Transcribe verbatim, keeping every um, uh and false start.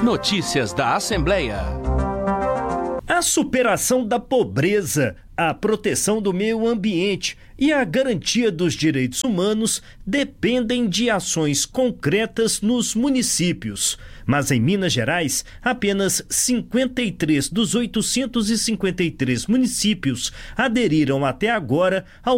Notícias da Assembleia. A superação da pobreza, a proteção do meio ambiente e a garantia dos direitos humanos dependem de ações concretas nos municípios. Mas em Minas Gerais, apenas cinquenta e três dos oitocentos e cinquenta e três municípios aderiram até agora ao